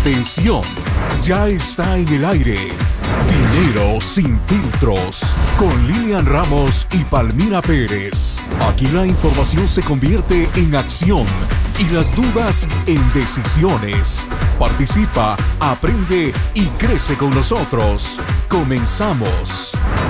Atención, ya está en el aire. Dinero sin filtros. Con Lilian Ramos y Palmira Pérez. Aquí la información se convierte en acción y las dudas en decisiones. Participa, aprende y crece con nosotros. Comenzamos.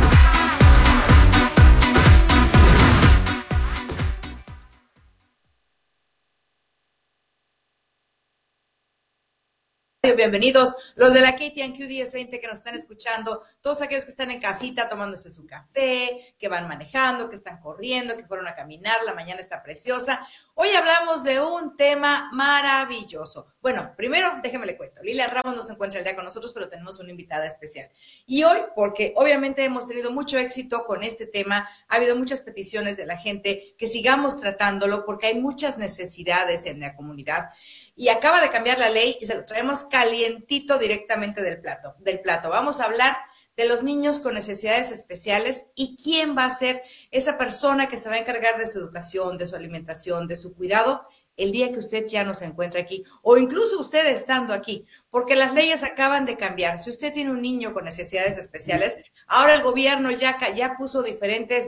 Bienvenidos los de la KTNQ 1020 que nos están escuchando, todos aquellos que están en casita tomándose su café, que van manejando, que están corriendo, que fueron a caminar, la mañana está preciosa. Hoy hablamos de un tema maravilloso. Bueno, primero déjenme le cuento, Lilian Ramos no se encuentra el día con nosotros, pero tenemos una invitada especial. Y hoy, porque obviamente hemos tenido mucho éxito con este tema, ha habido muchas peticiones de la gente que sigamos tratándolo porque hay muchas necesidades en la comunidad. Y acaba de cambiar la ley y se lo traemos calientito directamente del plato. Vamos a hablar de los niños con necesidades especiales y quién va a ser esa persona que se va a encargar de su educación, de su alimentación, de su cuidado el día que usted ya no se encuentre aquí o incluso usted estando aquí, porque las leyes acaban de cambiar. Si usted tiene un niño con necesidades especiales, ahora el gobierno ya puso diferentes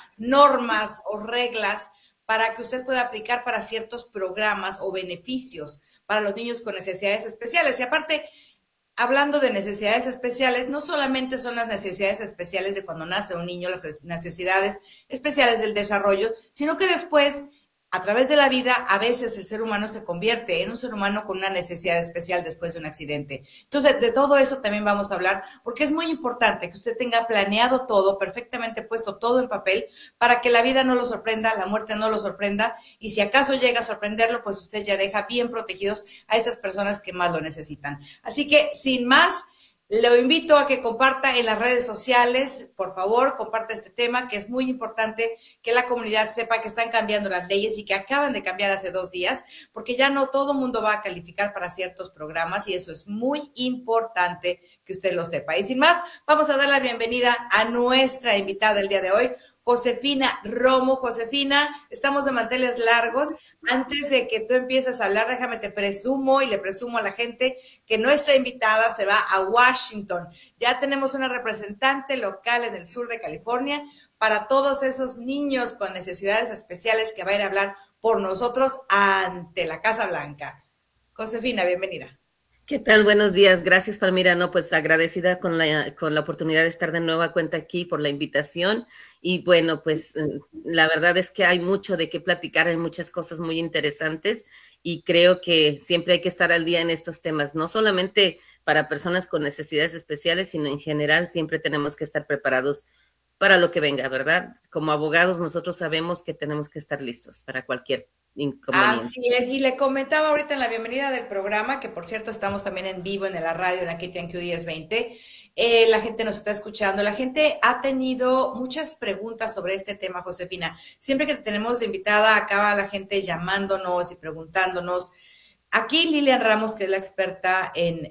normas o reglas para que usted pueda aplicar para ciertos programas o beneficios para los niños con necesidades especiales. Y aparte, hablando de necesidades especiales, no solamente son las necesidades especiales de cuando nace un niño, las necesidades especiales del desarrollo, sino que después, a través de la vida, a veces el ser humano se convierte en un ser humano con una necesidad especial después de un accidente. Entonces, de todo eso también vamos a hablar, porque es muy importante que usted tenga planeado todo, perfectamente puesto todo en papel, para que la vida no lo sorprenda, la muerte no lo sorprenda, y si acaso llega a sorprenderlo, pues usted ya deja bien protegidos a esas personas que más lo necesitan. Así que, sin más, lo invito a que comparta en las redes sociales, por favor, comparte este tema, que es muy importante que la comunidad sepa que están cambiando las leyes y que acaban de cambiar hace 2 días, porque ya no todo mundo va a calificar para ciertos programas y eso es muy importante que usted lo sepa. Y sin más, vamos a dar la bienvenida a nuestra invitada el día de hoy, Josefina Romo. Josefina, estamos de manteles largos. Antes de que tú empieces a hablar, déjame te presumo y le presumo a la gente que nuestra invitada se va a Washington. Ya tenemos una representante local en el sur de California para todos esos niños con necesidades especiales que va a ir a hablar por nosotros ante la Casa Blanca. Josefina, bienvenida. ¿Qué tal? Buenos días. Gracias, Palmira. No, pues agradecida con la oportunidad de estar de nueva cuenta aquí por la invitación. Y bueno, pues la verdad es que hay mucho de qué platicar, hay muchas cosas muy interesantes y creo que siempre hay que estar al día en estos temas, no solamente para personas con necesidades especiales, sino en general siempre tenemos que estar preparados para lo que venga, ¿verdad? Como abogados nosotros sabemos que tenemos que estar listos para cualquier inconveniente. Así es, y le comentaba ahorita en la bienvenida del programa, que por cierto estamos también en vivo en la radio, en la KTNQ 1020, la gente nos está escuchando, la gente ha tenido muchas preguntas sobre este tema, Josefina. Siempre que te tenemos de invitada, acaba la gente llamándonos y preguntándonos. Aquí Lilian Ramos, que es la experta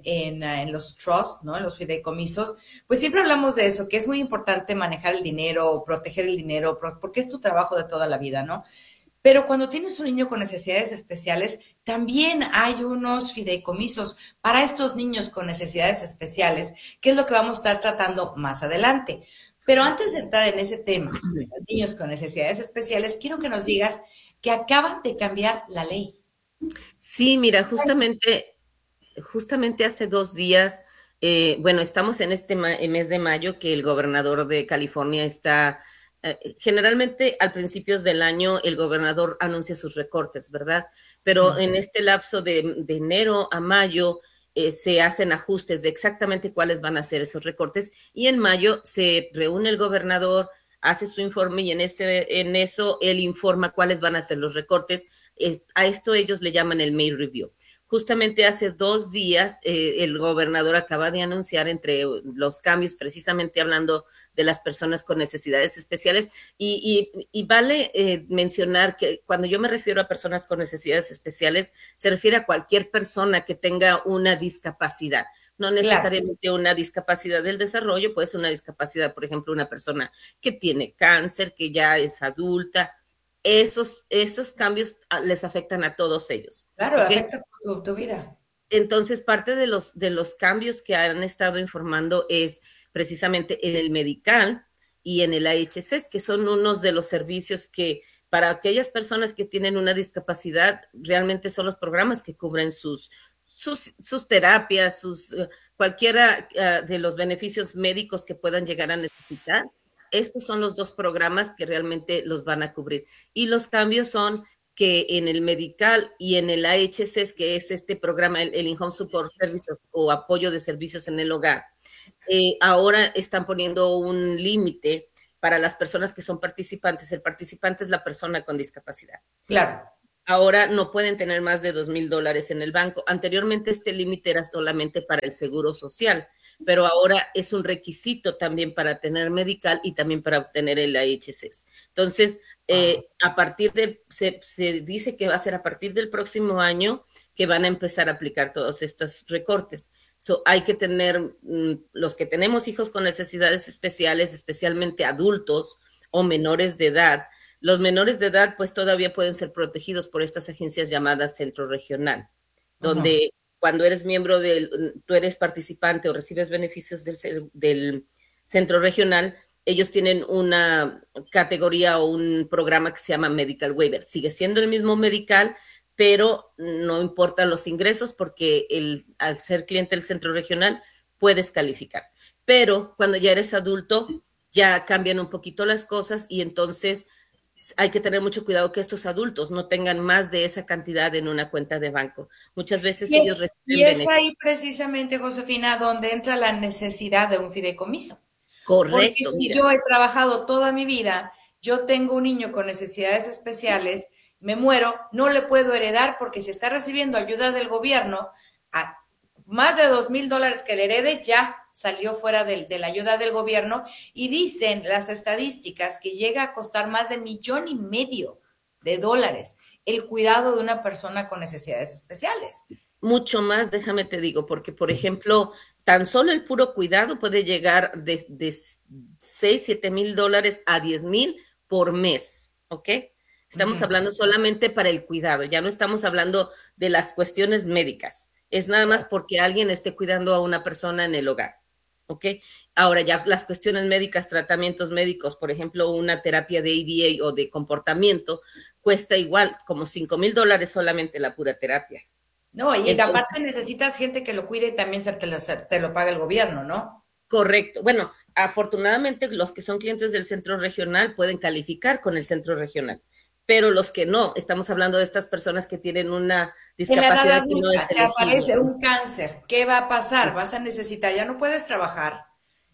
en los trusts, ¿no? En los fideicomisos, pues siempre hablamos de eso, que es muy importante manejar el dinero, proteger el dinero, porque es tu trabajo de toda la vida, ¿no? Pero cuando tienes un niño con necesidades especiales, también hay unos fideicomisos para estos niños con necesidades especiales, que es lo que vamos a estar tratando más adelante. Pero antes de entrar en ese tema de los niños con necesidades especiales, quiero que nos digas que acaban de cambiar la ley. Sí, mira, justamente hace 2 días, bueno, estamos en este mes de mayo que el gobernador de California está, generalmente al principios del año el gobernador anuncia sus recortes, ¿verdad? Pero en este lapso de enero a mayo se hacen ajustes de exactamente cuáles van a ser esos recortes y en mayo se reúne el gobernador, hace su informe y en eso él informa cuáles van a ser los recortes. A esto ellos le llaman el May Review. Justamente hace 2 días el gobernador acaba de anunciar entre los cambios, precisamente hablando de las personas con necesidades especiales, y vale mencionar que cuando yo me refiero a personas con necesidades especiales, se refiere a cualquier persona que tenga una discapacidad, no necesariamente claro, una discapacidad del desarrollo, puede ser una discapacidad, por ejemplo, una persona que tiene cáncer, que ya es adulta. Esos cambios les afectan a todos ellos. Claro, ¿Okay? afecta tu vida. Entonces, parte de los cambios que han estado informando es precisamente en el medical y en el AHCs, que son unos de los servicios que para aquellas personas que tienen una discapacidad, realmente son los programas que cubren sus terapias, cualquiera de los beneficios médicos que puedan llegar a necesitar. Estos son los dos programas que realmente los van a cubrir. Y los cambios son que en el medical y en el AHCs, que es este programa, el In-Home Support Services o apoyo de servicios en el hogar, ahora están poniendo un límite para las personas que son participantes. El participante es la persona con discapacidad. Claro. Ahora no pueden tener más de $2,000 en el banco. Anteriormente este límite era solamente para el seguro social, pero ahora es un requisito también para tener medical y también para obtener el AHCs. Entonces, a partir se dice que va a ser a partir del próximo año que van a empezar a aplicar todos estos recortes. Hay que tener, los que tenemos hijos con necesidades especiales, especialmente adultos o menores de edad. Los menores de edad pues todavía pueden ser protegidos por estas agencias llamadas centro regional, donde cuando eres miembro tú eres participante o recibes beneficios del centro regional, ellos tienen una categoría o un programa que se llama Medical Waiver. Sigue siendo el mismo medical, pero no importan los ingresos porque al ser cliente del centro regional puedes calificar. Pero cuando ya eres adulto, ya cambian un poquito las cosas y entonces hay que tener mucho cuidado que estos adultos no tengan más de esa cantidad en una cuenta de banco. Muchas veces ellos reciben beneficios. Y es ahí precisamente, Josefina, donde entra la necesidad de un fideicomiso. Correcto. Porque si yo he trabajado toda mi vida, yo tengo un niño con necesidades especiales, me muero, no le puedo heredar porque si está recibiendo ayuda del gobierno, a más de $2,000 que le herede, ya salió fuera de la ayuda del gobierno y dicen las estadísticas que llega a costar más de $1,500,000 el cuidado de una persona con necesidades especiales. Mucho más, déjame te digo, porque por ejemplo, tan solo el puro cuidado puede llegar de $6,000-7,000 a $10,000 por mes, ¿ok? Estamos hablando solamente para el cuidado, ya no estamos hablando de las cuestiones médicas, es nada más porque alguien esté cuidando a una persona en el hogar, ¿ok? Ahora ya las cuestiones médicas, tratamientos médicos, por ejemplo, una terapia de ABA o de comportamiento, cuesta igual, como $5,000 solamente la pura terapia. No, y entonces, aparte necesitas gente que lo cuide y también te lo paga el gobierno, ¿no? Correcto. Bueno, afortunadamente los que son clientes del centro regional pueden calificar con el centro regional, pero los que no, estamos hablando de estas personas que tienen una discapacidad en la edad que no es te aparece un cáncer, ¿qué va a pasar? Vas a necesitar, ya no puedes trabajar,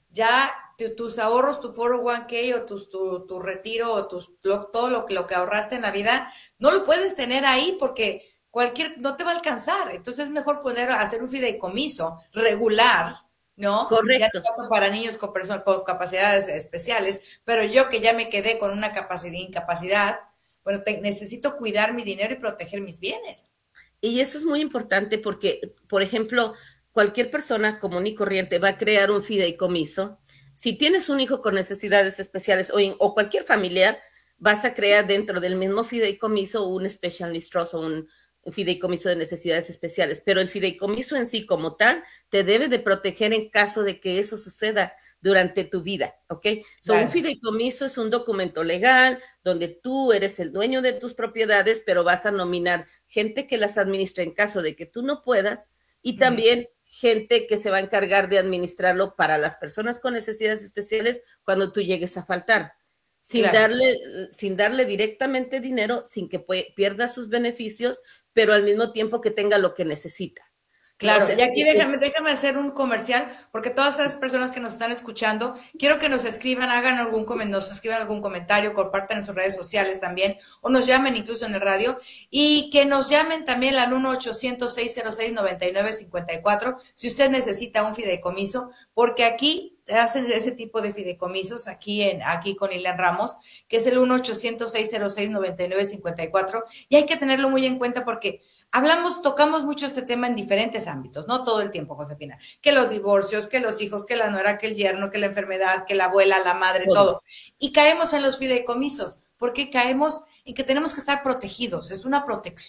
ya tus ahorros, tu 401k o tu retiro o todo lo que ahorraste en la vida, no lo puedes tener ahí porque no te va a alcanzar. Entonces es mejor hacer un fideicomiso regular, ¿no? Correcto. Ya no para niños con capacidades especiales, pero yo que ya me quedé con una incapacidad, bueno, necesito cuidar mi dinero y proteger mis bienes. Y eso es muy importante porque, por ejemplo, cualquier persona común y corriente va a crear un fideicomiso. Si tienes un hijo con necesidades especiales o cualquier familiar, vas a crear dentro del mismo fideicomiso un special needs trust o un fideicomiso de necesidades especiales, pero el fideicomiso en sí como tal te debe de proteger en caso de que eso suceda durante tu vida, ¿ok? Claro. Un fideicomiso es un documento legal donde tú eres el dueño de tus propiedades, pero vas a nominar gente que las administre en caso de que tú no puedas y también gente que se va a encargar de administrarlo para las personas con necesidades especiales cuando tú llegues a faltar. Sin darle directamente dinero, sin que pierda sus beneficios, pero al mismo tiempo que tenga lo que necesita. Claro, y aquí déjame hacer un comercial, porque todas esas personas que nos están escuchando, quiero que nos escriban, nos escriban algún comentario, compartan en sus redes sociales también, o nos llamen incluso en el radio, y que nos llamen también al 1-800-606-9954, si usted necesita un fideicomiso, porque aquí hacen ese tipo de fideicomisos, aquí con Lilian Ramos, que es el 1-800-606-9954, y hay que tenerlo muy en cuenta porque tocamos mucho este tema en diferentes ámbitos, no todo el tiempo, Josefina, que los divorcios, que los hijos, que la nuera, que el yerno, que la enfermedad, que la abuela, la madre, todo. Y caemos en los fideicomisos, porque caemos en que tenemos que estar protegidos, es una protección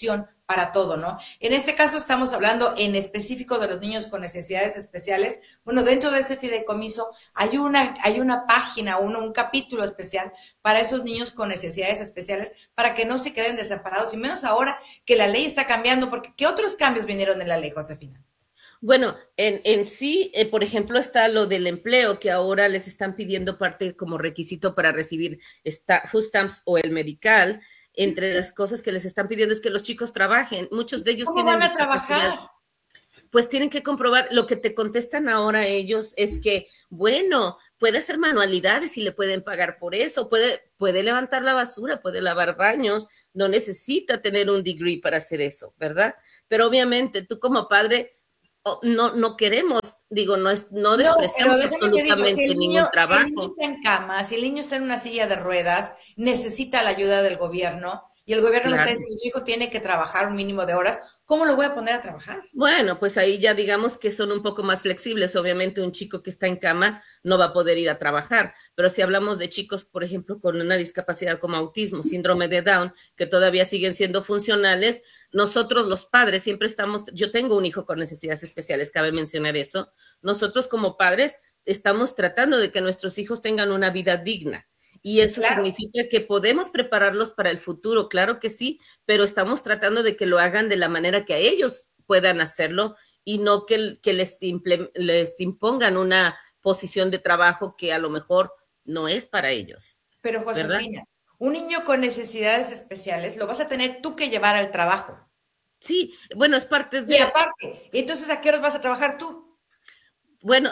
para todo, ¿no? En este caso estamos hablando en específico de los niños con necesidades especiales. Bueno, dentro de ese fideicomiso hay una página, un capítulo especial para esos niños con necesidades especiales, para que no se queden desamparados, y menos ahora que la ley está cambiando, porque ¿qué otros cambios vinieron en la ley, Josefina? Bueno, en sí, por ejemplo, está lo del empleo, que ahora les están pidiendo parte como requisito para recibir food stamps o el medical. Entre las cosas que les están pidiendo es que los chicos trabajen. Muchos de ellos ¿Cómo tienen van a discapacidad. trabajar? Pues tienen que comprobar. Lo que te contestan ahora ellos es que, bueno, puede hacer manualidades y le pueden pagar por eso, puede levantar la basura, puede lavar baños, no necesita tener un degree para hacer eso, ¿verdad? Pero obviamente tú como padre no queremos, digo, no despreciamos absolutamente ningún trabajo. Si el niño está en cama, si el niño está en una silla de ruedas, necesita la ayuda del gobierno, y el gobierno le está diciendo, su hijo tiene que trabajar un mínimo de horas, ¿cómo lo voy a poner a trabajar? Bueno, pues ahí ya digamos que son un poco más flexibles. Obviamente un chico que está en cama no va a poder ir a trabajar, pero si hablamos de chicos, por ejemplo, con una discapacidad como autismo, síndrome de Down, que todavía siguen siendo funcionales, nosotros los padres siempre yo tengo un hijo con necesidades especiales, cabe mencionar eso, nosotros como padres estamos tratando de que nuestros hijos tengan una vida digna. Y eso significa que podemos prepararlos para el futuro, claro que sí, pero estamos tratando de que lo hagan de la manera que a ellos puedan hacerlo y no que les impongan una posición de trabajo que a lo mejor no es para ellos. Pero Josefina, un niño con necesidades especiales lo vas a tener tú que llevar al trabajo. Sí, bueno, es parte de... Y aparte, entonces, ¿a qué horas vas a trabajar tú? Bueno,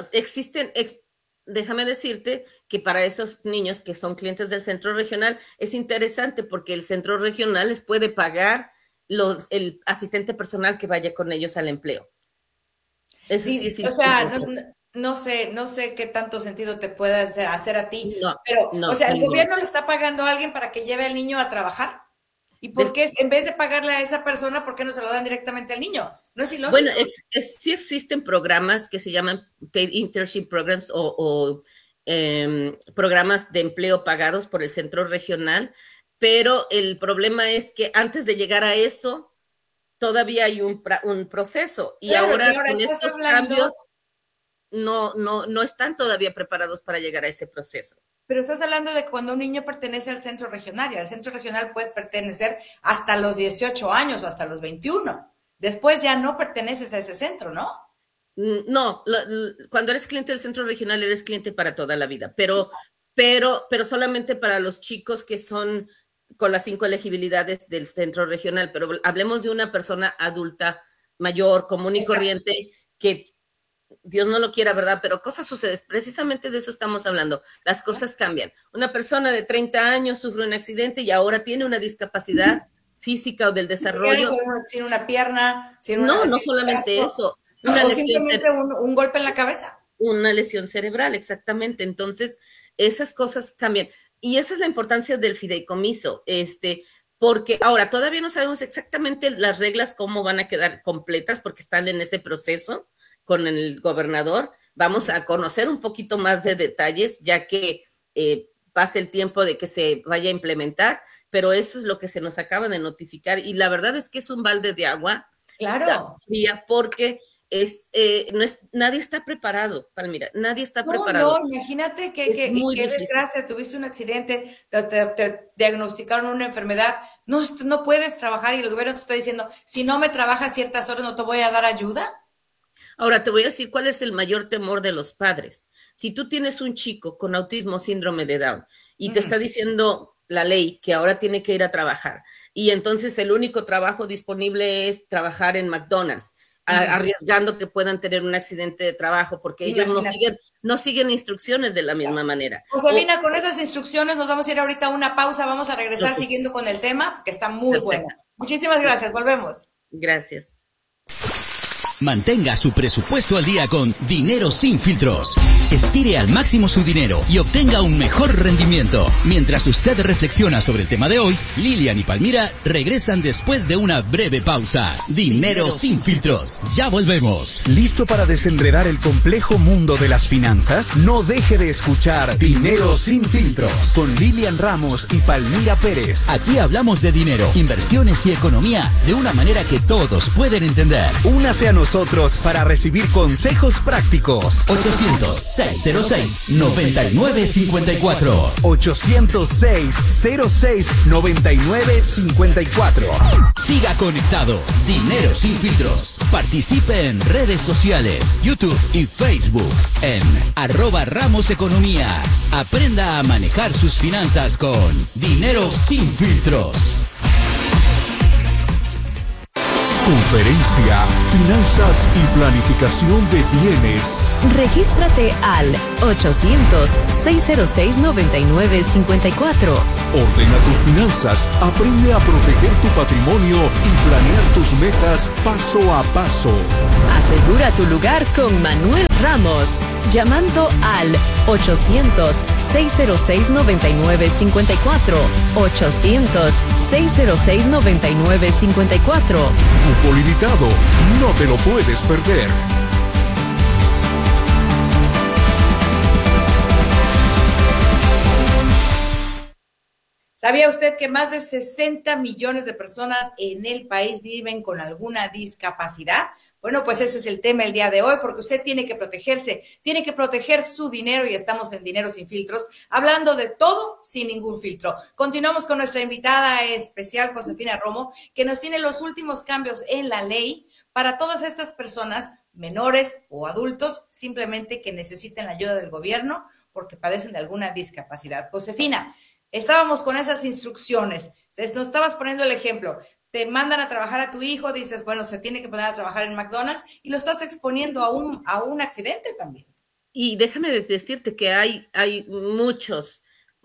déjame decirte que para esos niños que son clientes del centro regional es interesante porque el centro regional les puede pagar el asistente personal que vaya con ellos al empleo. Eso sí es importante. O sea, no sé qué tanto sentido te puede hacer a ti, pero, o sea, ¿el gobierno le está pagando a alguien para que lleve al niño a trabajar? ¿Y por qué, en vez de pagarle a esa persona, por qué no se lo dan directamente al niño? ¿No es ilógico? Bueno, sí existen programas que se llaman Paid Internship Programs o programas de empleo pagados por el centro regional, pero el problema es que antes de llegar a eso, todavía hay un proceso. Y ahora con estos cambios no están todavía preparados para llegar a ese proceso. Pero estás hablando de cuando un niño pertenece al centro regional, y al centro regional puedes pertenecer hasta los 18 años o hasta los 21. Después ya no perteneces a ese centro, ¿no? No, cuando eres cliente del centro regional eres cliente para toda la vida, pero solamente para los chicos que son con las 5 elegibilidades del centro regional, pero hablemos de una persona adulta, mayor, común y corriente, que Dios no lo quiera, ¿verdad? Pero cosas suceden, precisamente de eso estamos hablando, las cosas cambian. Una persona de 30 años sufre un accidente y ahora tiene una discapacidad física o del desarrollo. Sin una pierna, no solamente eso. O simplemente un golpe en la cabeza. Una lesión cerebral, exactamente. Entonces, esas cosas cambian. Y esa es la importancia del fideicomiso, porque ahora todavía no sabemos exactamente las reglas, cómo van a quedar completas, porque están en ese proceso con el gobernador. Vamos a conocer un poquito más de detalles, ya que pase el tiempo de que se vaya a implementar, pero eso es lo que se nos acaba de notificar, y la verdad es que es un balde de agua. Claro. Porque nadie está preparado, Palmira, nadie está preparado. No, imagínate qué desgracia, tuviste un accidente, te diagnosticaron una enfermedad, no puedes trabajar y el gobierno te está diciendo, si no me trabajas ciertas horas no te voy a dar ayuda. Ahora te voy a decir cuál es el mayor temor de los padres. Si tú tienes un chico con autismo, síndrome de Down, y te está diciendo la ley que ahora tiene que ir a trabajar, y entonces el único trabajo disponible es trabajar en McDonald's, arriesgando que puedan tener un accidente de trabajo, porque ellos no siguen instrucciones de la misma manera. Josefina, con esas instrucciones nos vamos a ir ahorita a una pausa, vamos a regresar siguiendo con el tema, que está muy bueno. Muchísimas gracias, volvemos. Gracias. Mantenga su presupuesto al día con Dinero Sin Filtros. Estire al máximo su dinero y obtenga un mejor rendimiento. Mientras usted reflexiona sobre el tema de hoy, Lilian y Palmira regresan después de una breve pausa. Dinero Sin Filtros. Ya volvemos. ¿Listo para desenredar el complejo mundo de las finanzas? No deje de escuchar Dinero Sin Filtros con Lilian Ramos y Palmira Pérez. Aquí hablamos de dinero, inversiones y economía de una manera que todos pueden entender. Únase a nosotros para recibir consejos prácticos. 800-606-9954. 800-606-9954. Siga conectado. Dinero Sin Filtros. Participe en redes sociales, YouTube y Facebook en @RamosEconomía. Aprenda a manejar sus finanzas con Dinero Sin Filtros. Conferencia, Finanzas y Planificación de Bienes. Regístrate al 800-606-9954. Ordena tus finanzas, aprende a proteger tu patrimonio y planear tus metas paso a paso. Asegura tu lugar con Manuel Ramos, llamando al 800-606-9954. 800-606-9954. Cupo limitado, no te lo puedes perder. ¿Sabía usted que más de 60 millones de personas en el país viven con alguna discapacidad? Bueno, pues ese es el tema el día de hoy, porque usted tiene que protegerse, tiene que proteger su dinero y estamos en Dinero Sin Filtros, hablando de todo sin ningún filtro. Continuamos con nuestra invitada especial, Josefina Romo, que nos tiene los últimos cambios en la ley para todas estas personas, menores o adultos, simplemente que necesiten la ayuda del gobierno porque padecen de alguna discapacidad. Josefina, estábamos con esas instrucciones, nos estabas poniendo el ejemplo. Te mandan a trabajar a tu hijo, dices, bueno, se tiene que poner a trabajar en McDonald's y lo estás exponiendo a un accidente también. Y déjame decirte que hay muchos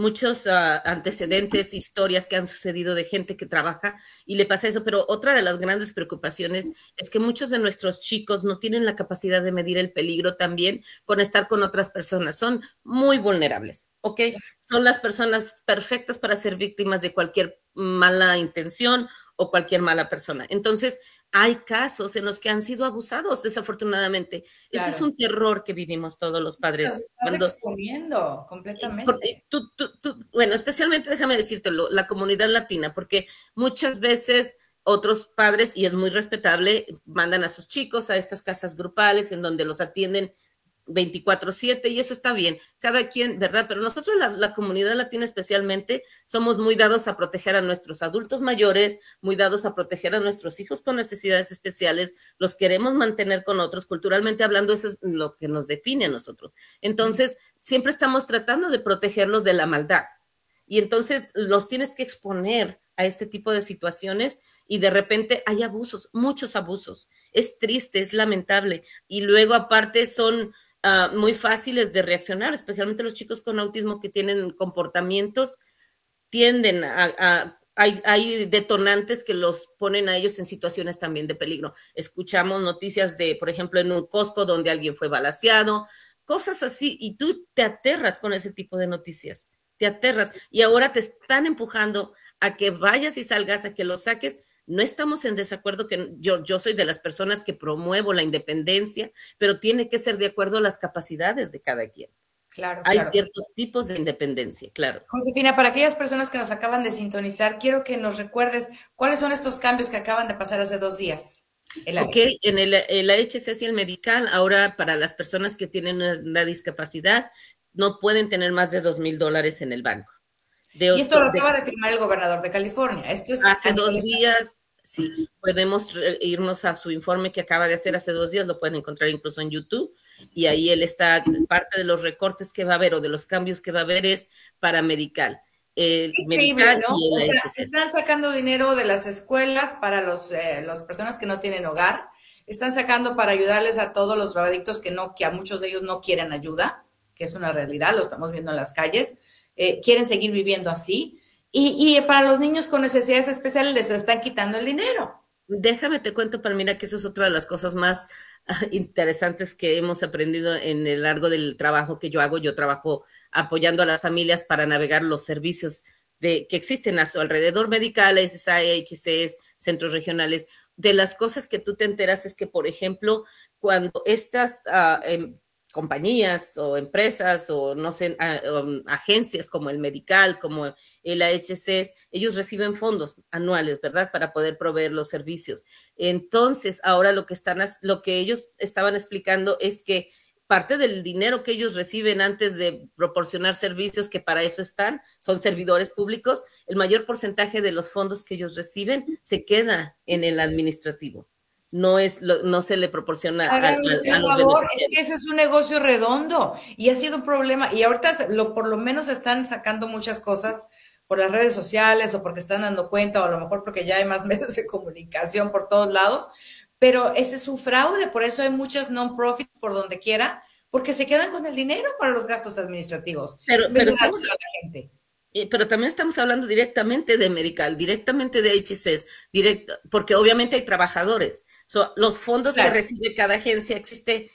antecedentes, historias que han sucedido de gente que trabaja y le pasa eso, pero otra de las grandes preocupaciones es que muchos de nuestros chicos no tienen la capacidad de medir el peligro también con estar con otras personas, son muy vulnerables, ¿ok? Son las personas perfectas para ser víctimas de cualquier mala intención o cualquier mala persona. Entonces, hay casos en los que han sido abusados, desafortunadamente. Claro. Ese es un terror que vivimos todos los padres. Estás exponiendo completamente. Bueno, especialmente, déjame decírtelo, la comunidad latina, porque muchas veces otros padres, y es muy respetable, mandan a sus chicos a estas casas grupales en donde los atienden 24/7 y eso está bien, cada quien, ¿verdad? Pero nosotros, la comunidad latina especialmente, somos muy dados a proteger a nuestros adultos mayores, muy dados a proteger a nuestros hijos con necesidades especiales, los queremos mantener con otros, culturalmente hablando, eso es lo que nos define a nosotros. Entonces, siempre estamos tratando de protegerlos de la maldad y entonces los tienes que exponer a este tipo de situaciones y de repente hay abusos, muchos abusos. Es triste, es lamentable y luego aparte son muy fáciles de reaccionar, especialmente los chicos con autismo que tienen comportamientos, tienden hay detonantes que los ponen a ellos en situaciones también de peligro. Escuchamos noticias de, por ejemplo, en un Costco donde alguien fue balaceado, cosas así, y tú te aterras con ese tipo de noticias, te aterras, y ahora te están empujando a que vayas y salgas, a que lo saques. No estamos en desacuerdo, que yo soy de las personas que promuevo la independencia, pero tiene que ser de acuerdo a las capacidades de cada quien. Claro. Hay ciertos tipos de independencia, claro. Josefina, para aquellas personas que nos acaban de sintonizar, quiero que nos recuerdes cuáles son estos cambios que acaban de pasar hace 2 días. Ok, en el HCS y el medical, ahora para las personas que tienen una discapacidad, no pueden tener más de $2,000 en el banco. Y esto lo acaba de firmar el gobernador de California. Esto es hace 2 días, sí, podemos irnos a su informe que acaba de hacer hace 2 días, lo pueden encontrar incluso en YouTube, y ahí él está, parte de los recortes que va a haber o de los cambios que va a haber es para medical. Medical, ¿no? O sea, se están sacando dinero de las escuelas para las personas que no tienen hogar, están sacando para ayudarles a todos los drogadictos que a muchos de ellos no quieren ayuda, que es una realidad, lo estamos viendo en las calles. Quieren seguir viviendo así y para los niños con necesidades especiales les están quitando el dinero. Déjame te cuento, Palmira, que eso es otra de las cosas más interesantes que hemos aprendido en el largo del trabajo que yo hago. Yo trabajo apoyando a las familias para navegar los servicios que existen a su alrededor, medicales, SSI, HCS, centros regionales. De las cosas que tú te enteras es que, por ejemplo, cuando estas compañías o empresas o no sé, agencias como el Medical, como el HCS, ellos reciben fondos anuales, ¿verdad? Para poder proveer los servicios. Entonces, ahora lo que ellos estaban explicando es que parte del dinero que ellos reciben antes de proporcionar servicios, que para eso son servidores públicos, el mayor porcentaje de los fondos que ellos reciben se queda en el administrativo. No se le proporciona a los beneficiarios. Es que eso es un negocio redondo y ha sido un problema. Y ahorita por lo menos están sacando muchas cosas por las redes sociales o porque están dando cuenta o a lo mejor porque ya hay más medios de comunicación por todos lados. Pero ese es un fraude, por eso hay muchas non-profits por donde quiera, porque se quedan con el dinero para los gastos administrativos. Pero también estamos hablando directamente de Medical, directamente de HCS, porque obviamente hay trabajadores. Los fondos que recibe cada agencia, existe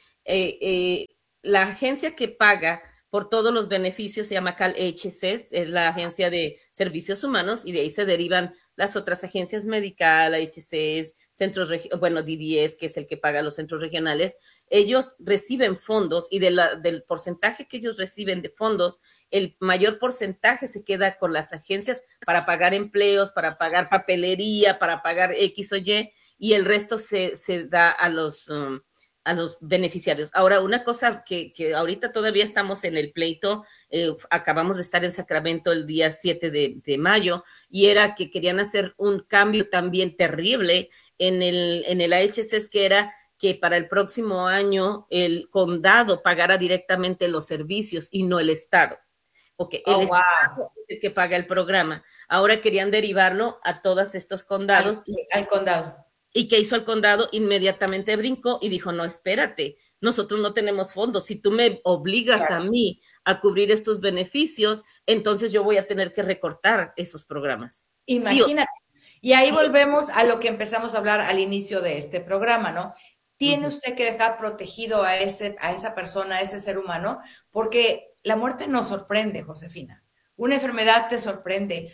la agencia que paga por todos los beneficios se llama CalHCS, es la agencia de servicios humanos, y de ahí se derivan las otras agencias Medical, HCS, DDS, que es el que paga los centros regionales. Ellos reciben fondos y del porcentaje que ellos reciben de fondos, el mayor porcentaje se queda con las agencias para pagar empleos, para pagar papelería, para pagar X o Y el resto se da a los beneficiarios. Ahora, una cosa que ahorita todavía estamos en el pleito, acabamos de estar en Sacramento el día 7 de mayo, y era que querían hacer un cambio también terrible en el HCS, que era que para el próximo año el condado pagara directamente los servicios y no el Estado. Porque el Estado es el que paga el programa. Ahora querían derivarlo a todos estos condados. Al condado. ¿Y qué hizo el condado? Inmediatamente brincó y dijo, no, espérate, nosotros no tenemos fondos. Si tú me obligas a mí a cubrir estos beneficios, entonces yo voy a tener que recortar esos programas. Imagínate. Y ahí volvemos a lo que empezamos a hablar al inicio de este programa, ¿no? Tiene usted que dejar protegido a esa persona, a ese ser humano, porque la muerte nos sorprende, Josefina. Una enfermedad te sorprende,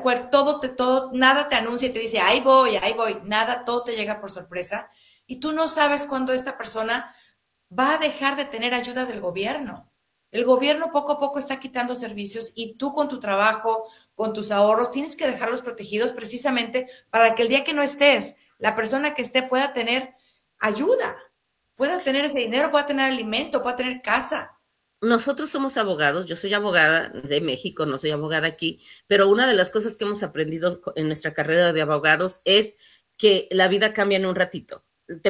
nada te anuncia y te dice, ahí voy, nada, todo te llega por sorpresa y tú no sabes cuándo esta persona va a dejar de tener ayuda del gobierno. El gobierno poco a poco está quitando servicios y tú con tu trabajo, con tus ahorros, tienes que dejarlos protegidos precisamente para que el día que no estés, la persona que esté pueda tener ayuda, pueda tener ese dinero, pueda tener alimento, pueda tener casa. Nosotros somos abogados, yo soy abogada de México, no soy abogada aquí, pero una de las cosas que hemos aprendido en nuestra carrera de abogados es que la vida cambia en un ratito.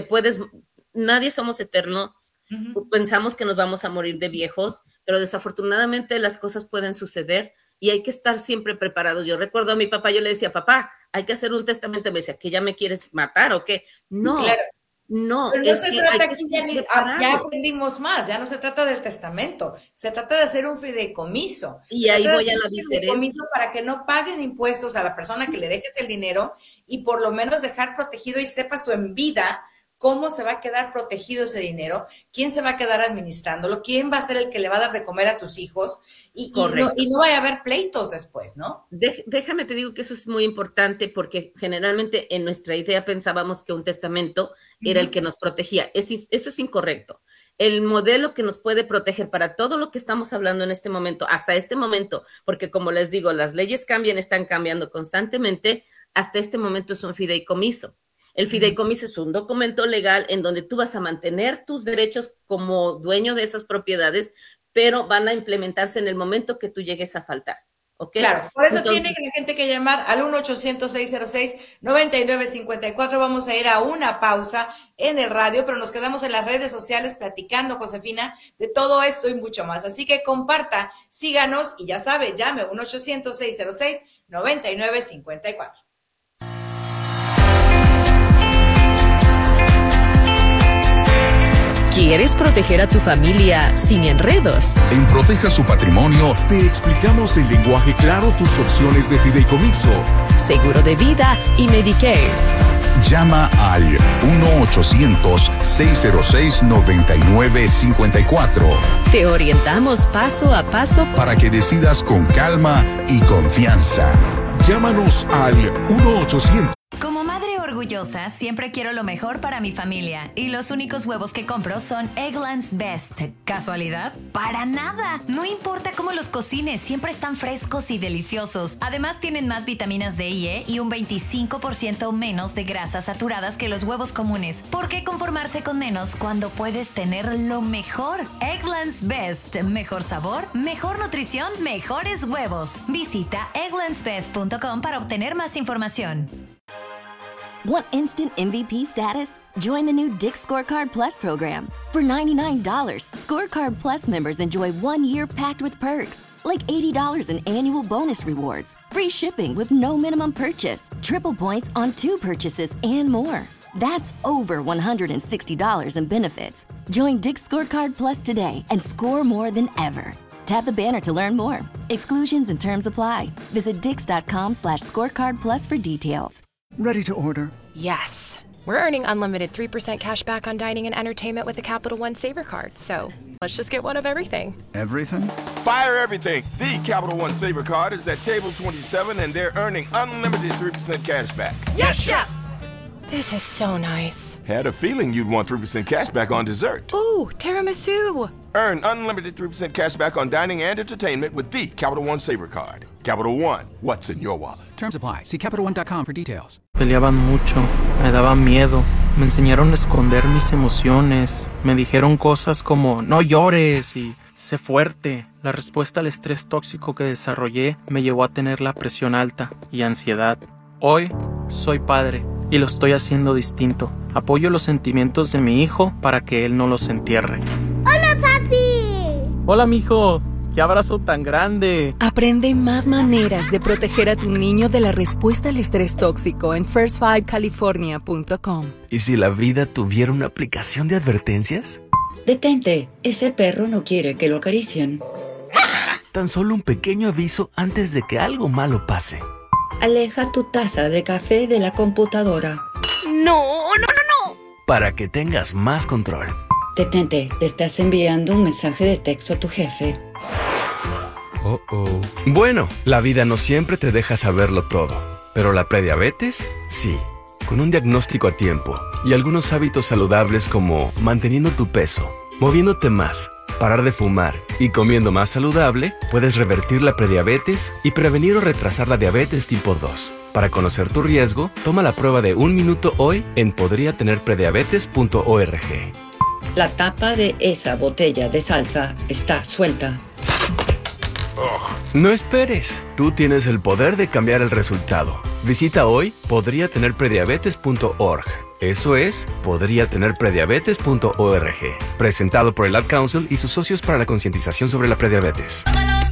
Nadie somos eternos, pensamos que nos vamos a morir de viejos, pero desafortunadamente las cosas pueden suceder y hay que estar siempre preparados. Yo recuerdo a mi papá, yo le decía, papá, hay que hacer un testamento, y me decía, ¿que ya me quieres matar o qué? No. Claro. No, pero no se trata aquí, ya aprendimos más, ya no se trata del testamento, se trata de hacer un fideicomiso. Y ahí voy a la diferencia. Fideicomiso para que no paguen impuestos a la persona que le dejes el dinero y por lo menos dejar protegido y sepas tú en vida cómo se va a quedar protegido ese dinero, quién se va a quedar administrándolo, quién va a ser el que le va a dar de comer a tus hijos y no vaya a haber pleitos después, ¿no? Déjame te digo que eso es muy importante porque generalmente en nuestra idea pensábamos que un testamento era el que nos protegía. Eso es incorrecto. El modelo que nos puede proteger para todo lo que estamos hablando en este momento, hasta este momento, porque como les digo, las leyes cambian, están cambiando constantemente, hasta este momento es un fideicomiso. El fideicomiso es un documento legal en donde tú vas a mantener tus derechos como dueño de esas propiedades, pero van a implementarse en el momento que tú llegues a faltar. ¿Okay? Claro, por eso tiene la gente que llamar al 1-800-606-9954. Vamos a ir a una pausa en el radio, pero nos quedamos en las redes sociales platicando, Josefina, de todo esto y mucho más. Así que comparta, síganos y ya sabe, llame 1-800-606-9954. ¿Quieres proteger a tu familia sin enredos? En Proteja su Patrimonio te explicamos en lenguaje claro tus opciones de fideicomiso, seguro de vida y Medicare. Llama al 1-800-606-9954. Te orientamos paso a paso para que decidas con calma y confianza. Llámanos al 1-800. Como madre orgullosa, siempre quiero lo mejor para mi familia. Y los únicos huevos que compro son Eggland's Best. ¿Casualidad? ¡Para nada! No importa cómo los cocines, siempre están frescos y deliciosos. Además, tienen más vitaminas D y E y un 25% menos de grasas saturadas que los huevos comunes. ¿Por qué conformarse con menos cuando puedes tener lo mejor? Eggland's Best. Mejor sabor, mejor nutrición, mejores huevos. Visita egglandsbest.com para obtener más información. Want instant MVP status? Join the new Dick's Scorecard Plus program. For $99, Scorecard Plus members enjoy 1 year packed with perks, like $80 in annual bonus rewards, free shipping with no minimum purchase, triple points on 2 purchases, and more. That's over $160 in benefits. Join Dick's Scorecard Plus today and score more than ever. Tap the banner to learn more. Exclusions and terms apply. Visit dix.com/scorecard plus for details. Ready to order? Yes. We're earning unlimited 3% cash back on dining and entertainment with the Capital One Saver Card. So let's just get one of everything. Everything? Fire everything. The Capital One Saver Card is at table 27 and they're earning unlimited 3% cash back. Yes, Chef! This is so nice. Had a feeling you'd want 3% cash back on dessert. Ooh, tiramisu. Earn unlimited 3% cash back on dining and entertainment with the Capital One Saver Card. Capital One, what's in your wallet? Terms apply. See CapitalOne.com for details. Peleaban mucho, me daban miedo, me enseñaron a esconder mis emociones, me dijeron cosas como no llores y sé fuerte. La respuesta al estrés tóxico que desarrollé me llevó a tener la presión alta y ansiedad. Hoy soy padre y lo estoy haciendo distinto. Apoyo los sentimientos de mi hijo para que él no los entierre. ¡Hola, papi! Hola, mijo. ¡Qué abrazo tan grande! Aprende más maneras de proteger a tu niño de la respuesta al estrés tóxico en first5california.com. ¿Y si la vida tuviera una aplicación de advertencias? Detente, ese perro no quiere que lo acaricien. Tan solo un pequeño aviso antes de que algo malo pase. Aleja tu taza de café de la computadora. ¡No! Para que tengas más control. Detente, te estás enviando un mensaje de texto a tu jefe. Bueno, la vida no siempre te deja saberlo todo, pero la prediabetes, sí. Con un diagnóstico a tiempo y algunos hábitos saludables como manteniendo tu peso, moviéndote más, parar de fumar y comiendo más saludable, puedes revertir la prediabetes y prevenir o retrasar la diabetes tipo 2. Para conocer tu riesgo, toma la prueba de 1 minuto hoy en podriatenerprediabetes.org. La tapa de esa botella de salsa está suelta. No esperes. Tú tienes el poder de cambiar el resultado. Visita hoy podriatenerprediabetes.org. Eso es podriatenerprediabetes.org. Presentado por el Ad Council y sus socios para la concientización sobre la prediabetes.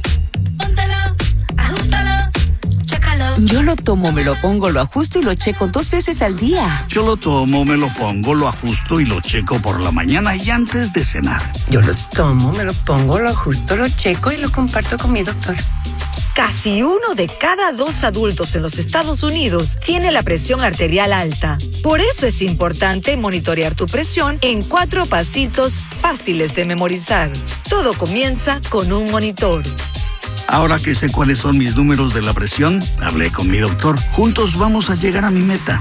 Yo lo tomo, me lo pongo, lo ajusto y lo checo 2 veces al día. Yo lo tomo, me lo pongo, lo ajusto y lo checo por la mañana y antes de cenar. Yo lo tomo, me lo pongo, lo ajusto, lo checo y lo comparto con mi doctor. Casi 1 de cada 2 adultos en los Estados Unidos tiene la presión arterial alta. Por eso es importante monitorear tu presión en 4 pasitos fáciles de memorizar. Todo comienza con un monitor. Ahora que sé cuáles son mis números de la presión, hablé con mi doctor. Juntos vamos a llegar a mi meta.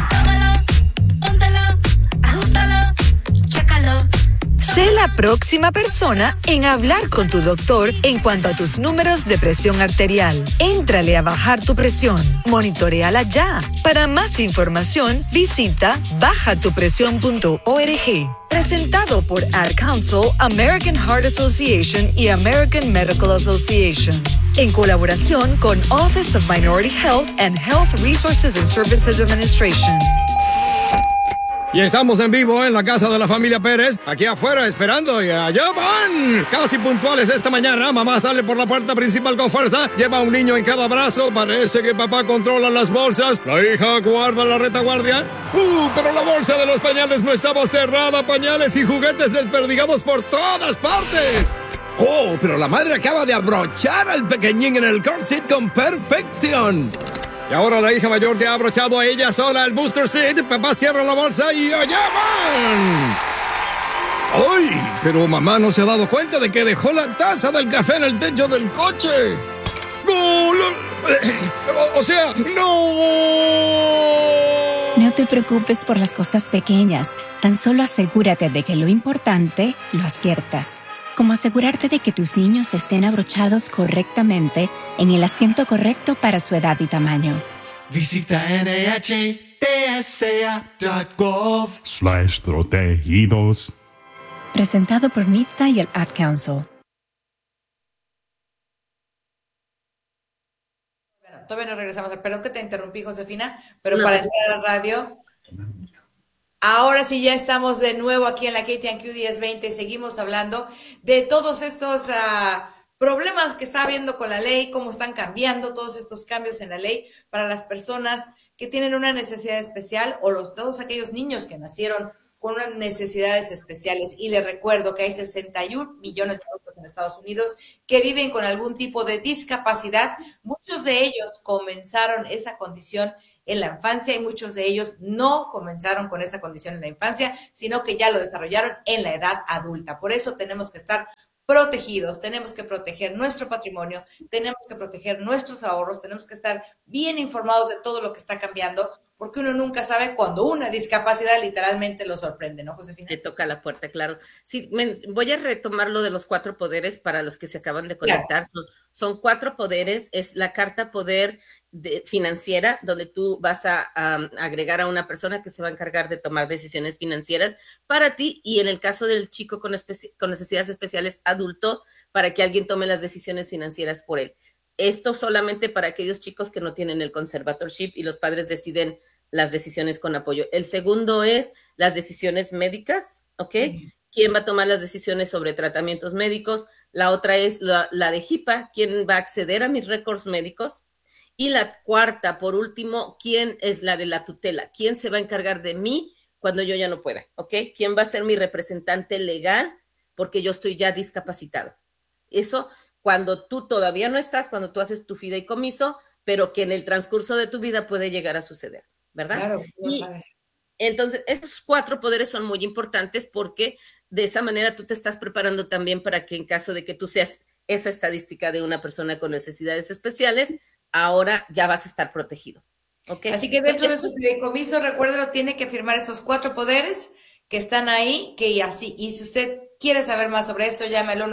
Sé la próxima persona en hablar con tu doctor en cuanto a tus números de presión arterial. Éntrale a bajar tu presión. Monitoreala ya. Para más información, visita bajatupresión.org. Presentado por Ad Council, American Heart Association y American Medical Association. En colaboración con Office of Minority Health and Health Resources and Services Administration. Y estamos en vivo en la casa de la familia Pérez, aquí afuera esperando y allá van. Casi puntuales esta mañana, mamá sale por la puerta principal con fuerza, lleva a un niño en cada brazo, parece que papá controla las bolsas, la hija guarda la retaguardia. Pero la bolsa de los pañales no estaba cerrada, pañales y juguetes desperdigados por todas partes. Pero la madre acaba de abrochar al pequeñín en el car seat con perfección. Y ahora la hija mayor se ha abrochado a ella sola el booster seat. Papá cierra la bolsa y allá van. ¡Ay! Pero mamá no se ha dado cuenta de que dejó la taza del café en el techo del coche. ¡Gol! O sea, ¡no! No te preocupes por las cosas pequeñas. Tan solo asegúrate de que lo importante lo aciertas. Como asegurarte de que tus niños estén abrochados correctamente en el asiento correcto para su edad y tamaño. Visita NHTSA.gov/protegidos. Presentado por NHTSA y el Ad Council. Bueno, todavía no regresamos. Perdón que te interrumpí, Josefina, pero para entrar a la radio... Ahora sí ya estamos de nuevo aquí en la KTNQ 1020 y seguimos hablando de todos estos problemas que está habiendo con la ley, cómo están cambiando todos estos cambios en la ley para las personas que tienen una necesidad especial o todos aquellos niños que nacieron con unas necesidades especiales. Y les recuerdo que hay 61 millones de adultos en Estados Unidos que viven con algún tipo de discapacidad. Muchos de ellos comenzaron esa condición en la infancia y muchos de ellos no comenzaron con esa condición en la infancia, sino que ya lo desarrollaron en la edad adulta. Por eso tenemos que estar protegidos, tenemos que proteger nuestro patrimonio, tenemos que proteger nuestros ahorros, tenemos que estar bien informados de todo lo que está cambiando, porque uno nunca sabe cuando una discapacidad literalmente lo sorprende, ¿no, Josefina? Te toca la puerta, claro. Sí, voy a retomar lo de los 4 poderes para los que se acaban de conectar. Claro. Son 4 poderes, es la carta poder financiera, donde tú vas a agregar a una persona que se va a encargar de tomar decisiones financieras para ti, y en el caso del chico con necesidades especiales adulto, para que alguien tome las decisiones financieras por él. Esto solamente para aquellos chicos que no tienen el conservatorship y los padres deciden las decisiones con apoyo. El segundo es las decisiones médicas, ¿ok? ¿Quién va a tomar las decisiones sobre tratamientos médicos? La otra es la de HIPAA, ¿quién va a acceder a mis récords médicos? Y la cuarta, por último, ¿quién es la de la tutela? ¿Quién se va a encargar de mí cuando yo ya no pueda? ¿Ok? ¿Quién va a ser mi representante legal porque yo estoy ya discapacitado? Eso cuando tú todavía no estás, cuando tú haces tu fideicomiso, pero que en el transcurso de tu vida puede llegar a suceder, ¿verdad? Claro, y entonces, esos 4 poderes son muy importantes porque de esa manera tú te estás preparando también para que en caso de que tú seas esa estadística de una persona con necesidades especiales, ahora ya vas a estar protegido. ¿Okay? Así que dentro de su fideicomiso, recuérdalo, tiene que firmar estos 4 poderes que están ahí, y si usted quiere saber más sobre esto, llame al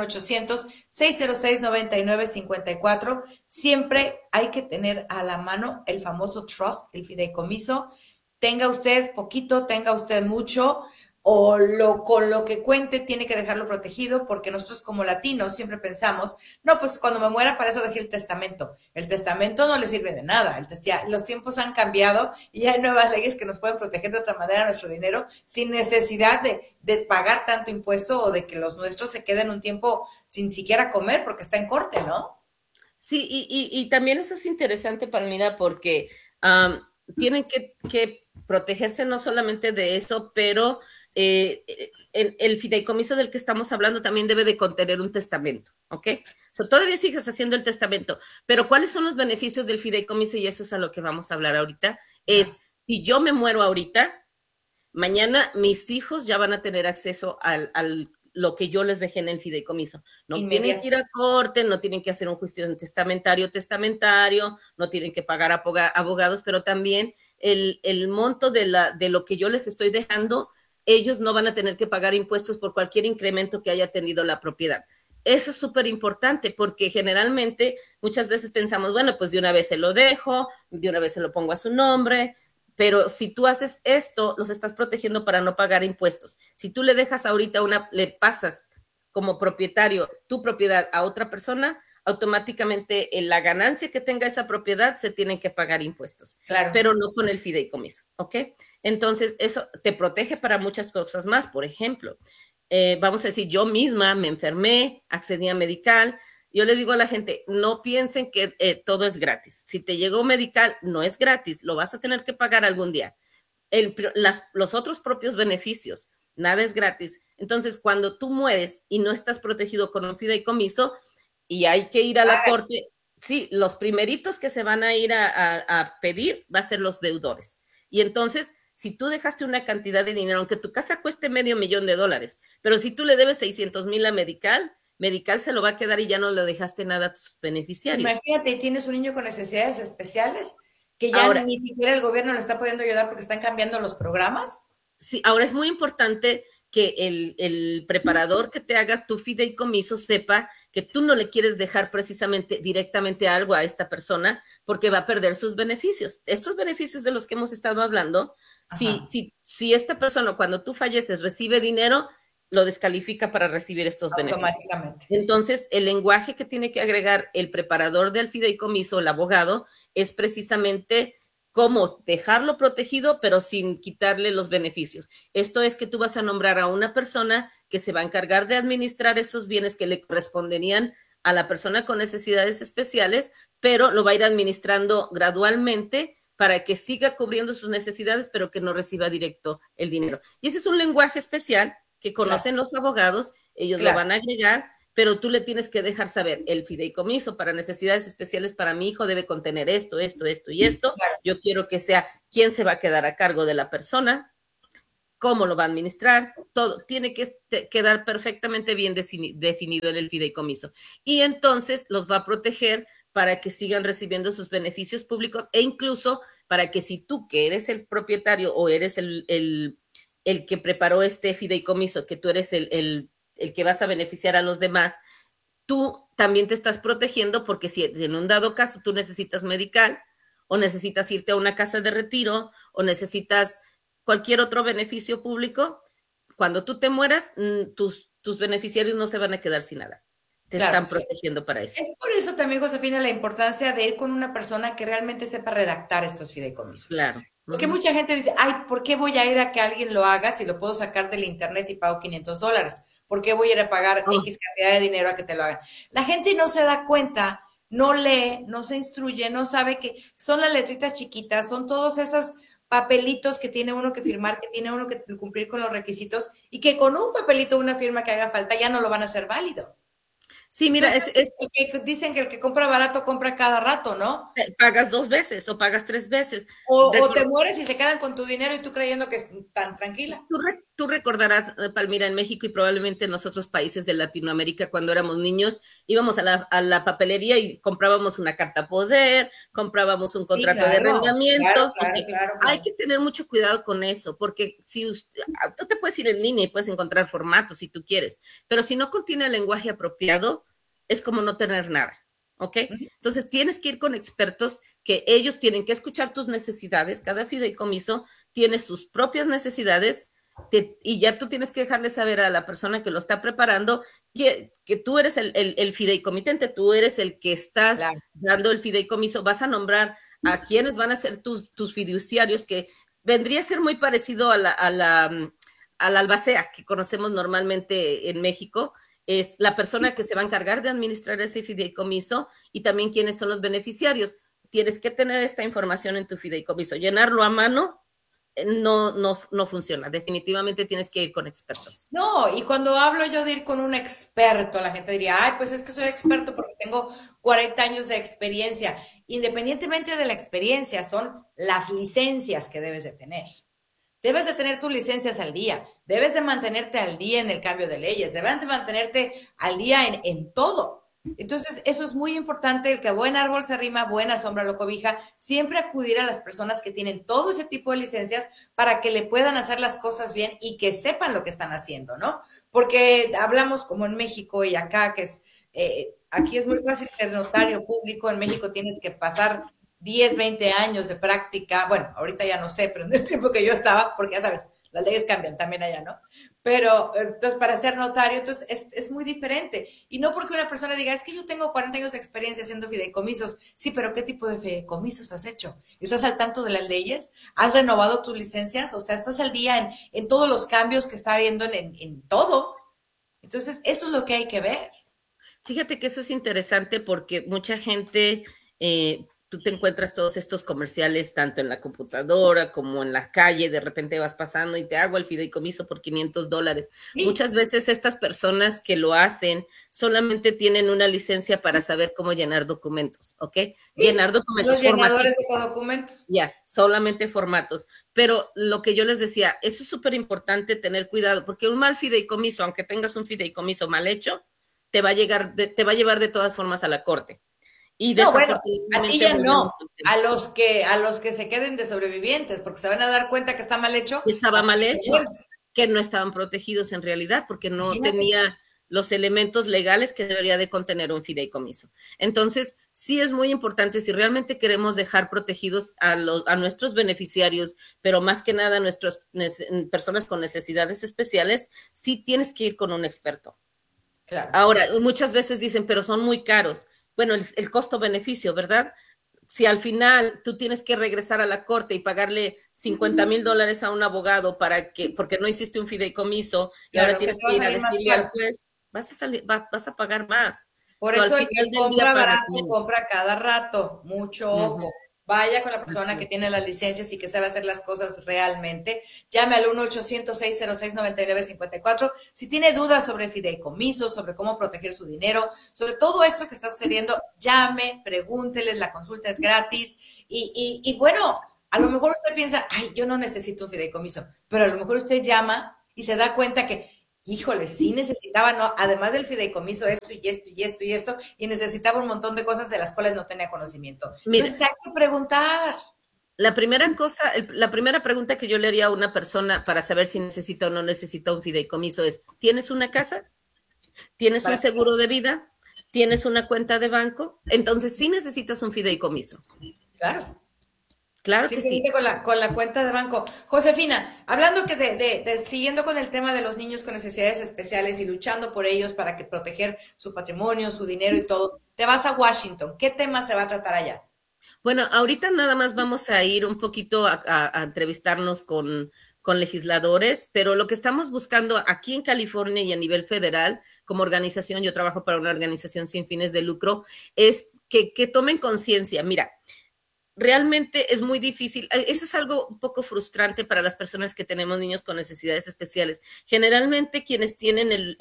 1-800-606-9954. Siempre hay que tener a la mano el famoso trust, el fideicomiso. Tenga usted poquito, tenga usted mucho, o con lo que cuente tiene que dejarlo protegido, porque nosotros como latinos siempre pensamos, no, pues cuando me muera para eso dejé el testamento. El testamento no le sirve de nada. Los tiempos han cambiado y hay nuevas leyes que nos pueden proteger de otra manera nuestro dinero sin necesidad de pagar tanto impuesto o de que los nuestros se queden un tiempo sin siquiera comer porque está en corte, ¿no? Sí, y también eso es interesante, Palmira, porque tienen que protegerse no solamente de eso, pero el fideicomiso del que estamos hablando también debe de contener un testamento, ¿ok? Todavía sigues haciendo el testamento, pero ¿cuáles son los beneficios del fideicomiso? Y eso es a lo que vamos a hablar ahorita. Es, si yo me muero ahorita, mañana mis hijos ya van a tener acceso al lo que yo les dejé en el fideicomiso. No tienen que ir a corte, no tienen que hacer un juicio testamentario, no tienen que pagar abogados, pero también el monto de lo que yo les estoy dejando, ellos no van a tener que pagar impuestos por cualquier incremento que haya tenido la propiedad. Eso es súper importante porque generalmente muchas veces pensamos, bueno, pues de una vez se lo dejo, de una vez se lo pongo a su nombre, pero si tú haces esto, los estás protegiendo para no pagar impuestos. Si tú le dejas ahorita le pasas como propietario tu propiedad a otra persona, automáticamente la ganancia que tenga esa propiedad se tienen que pagar impuestos, claro, pero no con el fideicomiso, ¿ok? Entonces, eso te protege para muchas cosas más. Por ejemplo, vamos a decir, yo misma me enfermé, accedí a medical. Yo les digo a la gente, no piensen que todo es gratis. Si te llegó medical, no es gratis, lo vas a tener que pagar algún día. Los otros propios beneficios, nada es gratis. Entonces, cuando tú mueres y no estás protegido con un fideicomiso, y hay que ir a la corte, Sí, los primeritos que se van a ir a pedir va a ser los deudores. Y entonces, si tú dejaste una cantidad de dinero, aunque tu casa cueste $500,000, pero si tú le debes 600,000 a Medical se lo va a quedar y ya no le dejaste nada a tus beneficiarios. Imagínate, tienes un niño con necesidades especiales que ya Ahora, ni siquiera el gobierno le está pudiendo ayudar porque están cambiando los programas. Sí, ahora es muy importante que el preparador que te haga tu fideicomiso sepa que tú no le quieres dejar precisamente directamente algo a esta persona porque va a perder sus beneficios. Estos beneficios de los que hemos estado hablando, si esta persona cuando tú falleces recibe dinero, lo descalifica para recibir estos beneficios. Entonces, el lenguaje que tiene que agregar el preparador del fideicomiso, el abogado, es precisamente cómo dejarlo protegido, pero sin quitarle los beneficios. Esto es que tú vas a nombrar a una persona que se va a encargar de administrar esos bienes que le corresponderían a la persona con necesidades especiales, pero lo va a ir administrando gradualmente para que siga cubriendo sus necesidades, pero que no reciba directo el dinero. Y ese es un lenguaje especial que conocen los abogados, ellos lo van a agregar, pero tú le tienes que dejar saber, el fideicomiso para necesidades especiales para mi hijo debe contener esto y esto. Yo quiero que sea quién se va a quedar a cargo de la persona, cómo lo va a administrar, todo tiene que quedar perfectamente bien definido en el fideicomiso. Y entonces los va a proteger para que sigan recibiendo sus beneficios públicos e incluso para que si tú que eres el propietario o eres el que preparó este fideicomiso, que tú eres el que vas a beneficiar a los demás, tú también te estás protegiendo porque si en un dado caso tú necesitas Medical o necesitas irte a una casa de retiro o necesitas cualquier otro beneficio público, cuando tú te mueras, tus beneficiarios no se van a quedar sin nada. Te están protegiendo para eso. Es por eso también, Josefina, la importancia de ir con una persona que realmente sepa redactar estos fideicomisos. Claro. Porque mucha gente dice, ay, ¿por qué voy a ir a que alguien lo haga si lo puedo sacar del internet y pago $500? ¿Por qué voy a ir a pagar X cantidad de dinero a que te lo hagan? La gente no se da cuenta, no lee, no se instruye, no sabe que son las letritas chiquitas, son todos esos papelitos que tiene uno que firmar, que tiene uno que cumplir con los requisitos y que con un papelito, una firma que haga falta, ya no lo van a hacer válido. Sí, mira, entonces, dicen que el que compra barato compra cada rato, ¿no? Pagas 2 veces o pagas 3 veces. O te mueres y se quedan con tu dinero y tú creyendo que es tan tranquila. Tú recordarás, Palmira, en México y probablemente en los otros países de Latinoamérica, cuando éramos niños, íbamos a la papelería y comprábamos una carta poder, comprábamos un contrato de arrendamiento. Claro. Hay que tener mucho cuidado con eso, porque tú te puedes ir en línea y puedes encontrar formatos si tú quieres, pero si no contiene el lenguaje apropiado, es como no tener nada, ¿ok? Entonces tienes que ir con expertos que ellos tienen que escuchar tus necesidades. Cada fideicomiso tiene sus propias necesidades y ya tú tienes que dejarle saber a la persona que lo está preparando que tú eres el fideicomitente, tú eres el que estás dando el fideicomiso, vas a nombrar a quienes van a ser tus fiduciarios, que vendría a ser muy parecido a la albacea que conocemos normalmente en México. Es la persona que se va a encargar de administrar ese fideicomiso y también quiénes son los beneficiarios. Tienes que tener esta información en tu fideicomiso. Llenarlo a mano no funciona. Definitivamente tienes que ir con expertos. No, y cuando hablo yo de ir con un experto, la gente diría, ay, pues es que soy experto porque tengo 40 años de experiencia. Independientemente de la experiencia, son las licencias que debes de tener. Debes de tener tus licencias al día, debes de mantenerte al día en el cambio de leyes, debes de mantenerte al día en todo. Entonces, eso es muy importante, el que buen árbol se arrima, buena sombra lo cobija, siempre acudir a las personas que tienen todo ese tipo de licencias para que le puedan hacer las cosas bien y que sepan lo que están haciendo, ¿no? Porque hablamos como en México y acá, que es, aquí es muy fácil ser notario público, en México tienes que pasar 10, 20 años de práctica, bueno, ahorita ya no sé, pero en el tiempo que yo estaba, porque ya sabes, las leyes cambian también allá, ¿no? Pero, entonces, para ser notario, entonces, es muy diferente. Y no porque una persona diga, es que yo tengo 40 años de experiencia haciendo fideicomisos. Sí, pero ¿qué tipo de fideicomisos has hecho? ¿Estás al tanto de las leyes? ¿Has renovado tus licencias? O sea, ¿estás al día en todos los cambios que está habiendo en todo? Entonces, eso es lo que hay que ver. Fíjate que eso es interesante porque mucha gente tú te encuentras todos estos comerciales tanto en la computadora como en la calle, de repente vas pasando y te hago el fideicomiso por $500. Sí. Muchas veces estas personas que lo hacen solamente tienen una licencia para saber cómo llenar documentos, ¿ok? Sí, llenar documentos, los llenadores formatos. de documentos. Ya, solamente formatos. Pero lo que yo les decía, eso es súper importante tener cuidado, porque un mal fideicomiso, aunque tengas un fideicomiso mal hecho, te va a llevar te va a llevar de todas formas a la corte. Y No, bueno, a desafortunadamente ti ya no, volvemos al tema. a los que se queden de sobrevivientes, porque se van a dar cuenta que está mal hecho. Que estaba mal hecho, Bueno, que no estaban protegidos en realidad, porque no imagínate. tenía los elementos legales que debería de contener un fideicomiso. Entonces, sí es muy importante, si realmente queremos dejar protegidos a nuestros beneficiarios, pero más que nada a nuestras personas con necesidades especiales, sí tienes que ir con un experto. Claro. Ahora, muchas veces dicen, pero son muy caros. Bueno, el costo-beneficio, ¿verdad? Si al final tú tienes que regresar a la corte y pagarle $50,000 a un abogado porque no hiciste un fideicomiso, y Claro, ahora tienes que te que ir va a a salir más decirle al caro. juez, vas a pagar más. Por So, eso al el final que del día compra pagas barato menos. compra cada rato. Mucho ojo. Vaya con la persona que tiene las licencias y que sabe hacer las cosas realmente. Llame al 1-800-606-9954. Si tiene dudas sobre fideicomisos, sobre cómo proteger su dinero, sobre todo esto que está sucediendo, llame, pregúnteles, la consulta es gratis. Y bueno, a lo mejor usted piensa, ay, yo no necesito un fideicomiso, pero a lo mejor usted llama y se da cuenta que, híjole, sí necesitaba, no, además del fideicomiso, esto y esto y esto y esto, y necesitaba un montón de cosas de las cuales no tenía conocimiento. Mira, Entonces hay que preguntar. la primera cosa, la primera pregunta que yo le haría a una persona para saber si necesita o no necesita un fideicomiso es, ¿tienes una casa? ¿Tienes un seguro de vida? ¿Tienes una cuenta de banco? Entonces sí necesitas un fideicomiso. Claro. Claro que sí. Simplemente con la cuenta de banco. Josefina, hablando que siguiendo con el tema de los niños con necesidades especiales y luchando por ellos para que proteger su patrimonio, su dinero y todo, te vas a Washington. ¿Qué tema se va a tratar allá? Bueno, ahorita nada más vamos a ir un poquito a entrevistarnos con legisladores, pero lo que estamos buscando aquí en California y a nivel federal, como organización, yo trabajo para una organización sin fines de lucro, es que tomen conciencia. Mira, realmente es muy difícil, eso es algo un poco frustrante para las personas que tenemos niños con necesidades especiales. Generalmente quienes tienen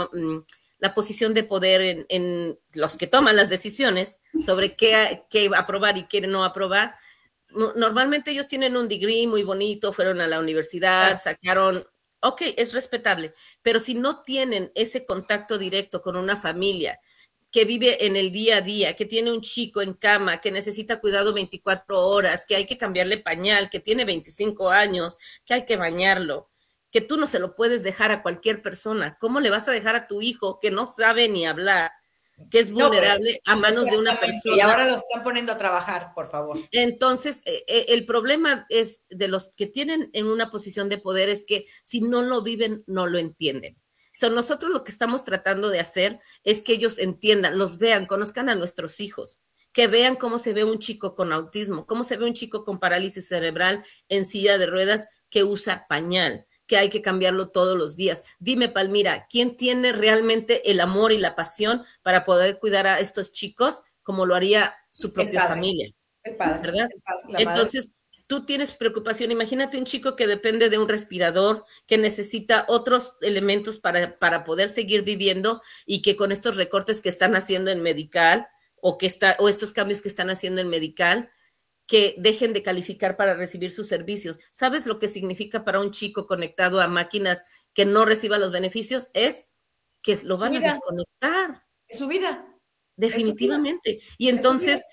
la posición de poder en los que toman las decisiones sobre qué aprobar y qué no aprobar, normalmente ellos tienen un degree muy bonito, fueron a la universidad, sacaron, ok, es respetable, pero si no tienen ese contacto directo con una familia que vive en el día a día, que tiene un chico en cama, que necesita cuidado 24 horas, que hay que cambiarle pañal, que tiene 25 años, que hay que bañarlo, que tú no se lo puedes dejar a cualquier persona. ¿Cómo le vas a dejar a tu hijo que no sabe ni hablar, que es vulnerable a manos de una persona? Y ahora lo están poniendo a trabajar, por favor. Entonces, el problema es de los que tienen en una posición de poder es que si no lo viven, no lo entienden. Nosotros lo que estamos tratando de hacer es que ellos entiendan, los vean, conozcan a nuestros hijos, que vean cómo se ve un chico con autismo, cómo se ve un chico con parálisis cerebral en silla de ruedas que usa pañal, que hay que cambiarlo todos los días. Dime, Palmira, ¿quién tiene realmente el amor y la pasión para poder cuidar a estos chicos como lo haría su propia familia? El padre, ¿verdad? El padre, la madre. Entonces, tú tienes preocupación. Imagínate un chico que depende de un respirador, que necesita otros elementos para poder seguir viviendo y que con estos recortes que están haciendo en Medical o estos cambios que están haciendo en Medical, que dejen de calificar para recibir sus servicios. ¿Sabes lo que significa para un chico conectado a máquinas que no reciba los beneficios? Es que lo van a desconectar. Es su vida. Definitivamente. Y entonces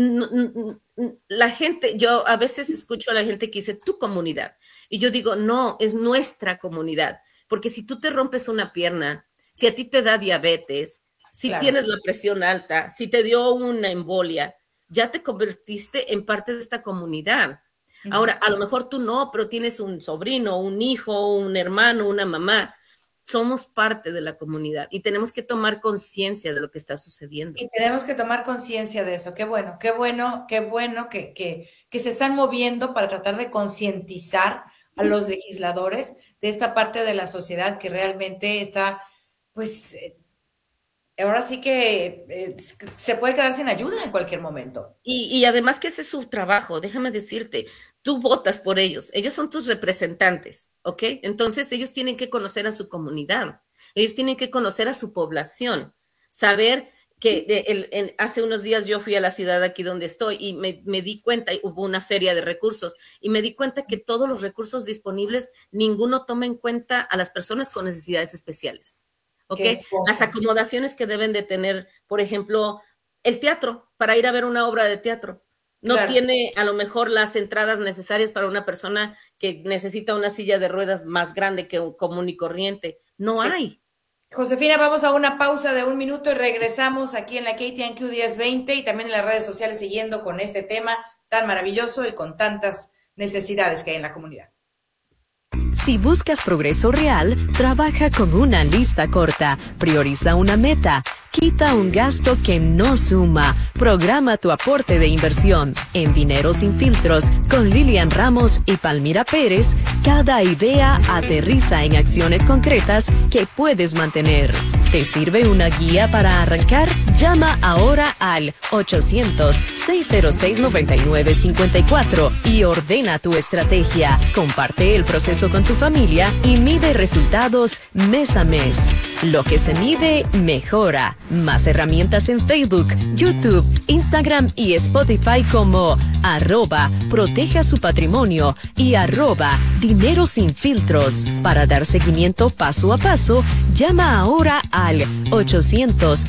la gente, yo a veces escucho a la gente que dice tu comunidad y yo digo no, es nuestra comunidad, porque si tú te rompes una pierna, si a ti te da diabetes, si tienes la presión alta, si te dio una embolia, ya te convertiste en parte de esta comunidad. Ahora, a lo mejor tú no, pero tienes un sobrino, un hijo, un hermano, una mamá. Somos parte de la comunidad y tenemos que tomar conciencia de lo que está sucediendo. Y tenemos que tomar conciencia de eso. Qué bueno que se están moviendo para tratar de concientizar a los legisladores de esta parte de la sociedad que realmente está, pues, ahora sí que se puede quedar sin ayuda en cualquier momento. Y además que ese es su trabajo, déjame decirte, tú votas por ellos son tus representantes, ¿ok? Entonces ellos tienen que conocer a su comunidad, ellos tienen que conocer a su población, saber que hace unos días yo fui a la ciudad aquí donde estoy y me di cuenta, hubo una feria de recursos, y me di cuenta que todos los recursos disponibles, ninguno toma en cuenta a las personas con necesidades especiales. ¿Ok? Las acomodaciones que deben de tener, por ejemplo, el teatro, para ir a ver una obra de teatro. No tiene a lo mejor las entradas necesarias para una persona que necesita una silla de ruedas más grande que un común y corriente. No hay. Josefina, vamos a una pausa de 1 minuto y regresamos aquí en la KTNQ 1020 y también en las redes sociales siguiendo con este tema tan maravilloso y con tantas necesidades que hay en la comunidad. Si buscas progreso real, trabaja con una lista corta, prioriza una meta, quita un gasto que no suma, programa tu aporte de inversión. En Dinero Sin Filtros, con Lilian Ramos y Palmira Pérez, cada idea aterriza en acciones concretas que puedes mantener. ¿Te sirve una guía para arrancar? Llama ahora al 800-606-9954 y ordena tu estrategia. Comparte el proceso con tu familia y mide resultados mes a mes. Lo que se mide, mejora. Más herramientas en Facebook, YouTube, Instagram y Spotify como @proteja su patrimonio y @Dinero Sin Filtros. Para dar seguimiento paso a paso, llama ahora al 800